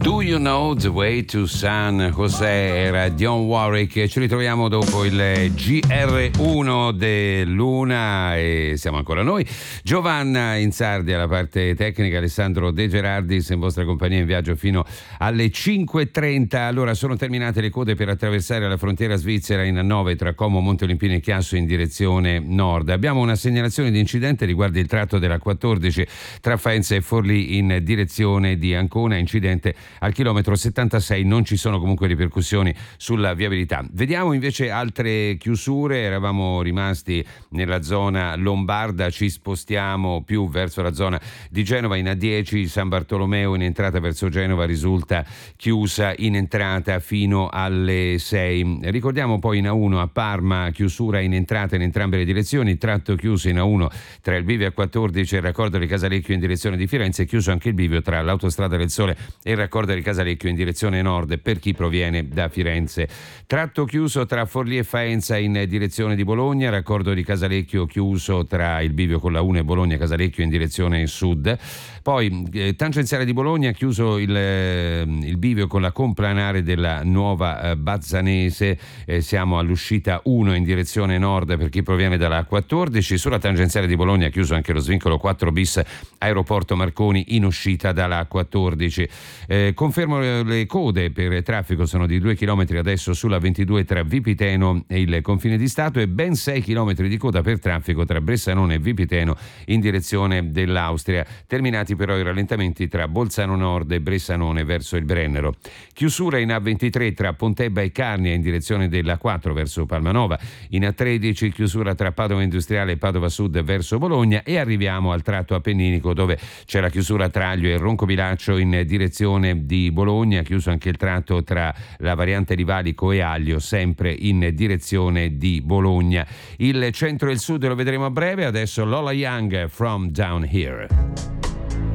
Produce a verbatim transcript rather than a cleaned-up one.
Do You Know the Way to San José? Era Dionne Warwick. Ci ritroviamo dopo il G R uno dell'una e siamo ancora noi. Giovanna Insardi alla parte tecnica, Alessandro De Gerardis in vostra compagnia in viaggio fino alle cinque e trenta. Allora, sono terminate le code per attraversare la frontiera svizzera in A nove tra Como, Monte Olimpino e Chiasso in direzione nord. Abbiamo una segnalazione di incidente riguardo il tratto della quattordici tra Faenza e Forlì in direzione di Ancona, incidente al chilometro settantasei. Non ci sono comunque ripercussioni sulla viabilità. Vediamo invece altre chiusure. Eravamo rimasti nella zona lombarda, ci spostiamo più verso la zona di Genova in A dieci. San Bartolomeo in entrata verso Genova risulta chiusa in entrata fino alle sei. Ricordiamo poi in A uno a Parma chiusura in entrata in entrambe le direzioni, tratto chiuso in A uno tra il bivio A quattordici e il raccordo di Casalecchio in direzione di Firenze, chiuso anche il bivio tra l'autostrada del Sole e il raccordo di Casalecchio in direzione nord per chi proviene da Firenze. Tratto chiuso tra Forlì e Faenza in direzione di Bologna, raccordo di Casalecchio chiuso tra il bivio con la uno e Bologna Casalecchio in direzione sud. Poi eh, tangenziale di Bologna chiuso il, eh, il bivio con la complanare della Nuova eh, Bazzanese, eh, siamo all'uscita uno in direzione nord per chi proviene dalla quattordici. Sulla tangenziale di Bologna chiuso anche lo svincolo quattro bis Aeroporto Marconi in uscita dalla quattordici. Eh, confermo le code per traffico, sono di due chilometri adesso sulla ventidue tra Vipiteno e il confine di Stato e ben sei chilometri di coda per traffico tra Bressanone e Vipiteno in direzione dell'Austria. Terminati però i rallentamenti tra Bolzano Nord e Bressanone verso il Brennero. Chiusura in A ventitré tra Pontebba e Carnia in direzione dell'A quattro verso Palmanova. In A tredici chiusura tra Padova Industriale e Padova Sud verso Bologna e arriviamo al tratto appenninico dove c'è la chiusura tra Aglio e Roncobilaccio in direzione di Bologna, chiuso anche il tratto tra la variante di Valico e Aglio sempre in direzione di Bologna. Il centro e il sud lo vedremo a breve, adesso Lola Young, From Down Here.